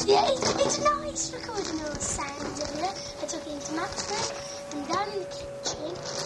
Yeah, it's nice recording all the sounds, isn't it? I took it into Matt's room and down in the kitchen.